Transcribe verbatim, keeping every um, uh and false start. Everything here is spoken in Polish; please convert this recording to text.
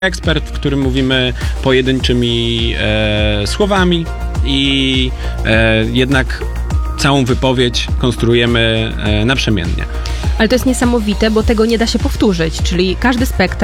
ekspert, w którym mówimy pojedynczymi e, słowami i e, jednak całą wypowiedź konstruujemy e, naprzemiennie. Ale to jest niesamowite, bo tego nie da się powtórzyć, czyli każdy spektakl